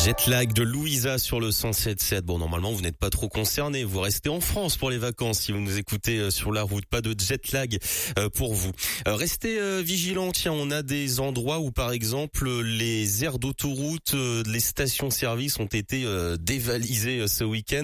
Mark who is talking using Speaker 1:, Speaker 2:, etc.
Speaker 1: Jet lag de Louisa sur le 107.7. Bon, normalement, vous n'êtes pas trop concerné. Vous restez en France pour les vacances si vous nous écoutez sur la route. Pas de jet lag pour vous. Restez vigilants. Tiens, on a des endroits où, par exemple, les aires d'autoroute, les stations-service ont été dévalisées ce week-end.